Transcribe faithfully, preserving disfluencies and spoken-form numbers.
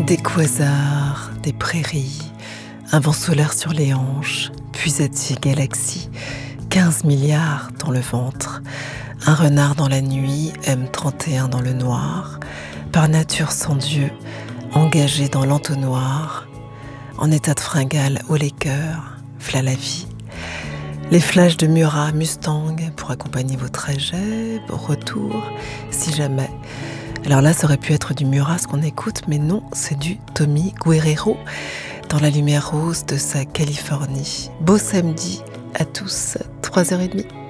Des quasars, des prairies, un vent solaire sur les hanches, puisatier galaxie, quinze milliards dans le ventre, un renard dans la nuit, M trente et un dans le noir, par nature sans Dieu, engagé dans l'entonnoir, en état de fringale haut les cœurs, v'là la vie. Les flashs de Murat, Mustang pour accompagner vos trajets, vos retours, si jamais. Alors là, ça aurait pu être du Murat ce qu'on écoute, mais non, c'est du Tommy Guerrero dans la lumière rose de sa Californie. Beau samedi à tous, trois heures trente.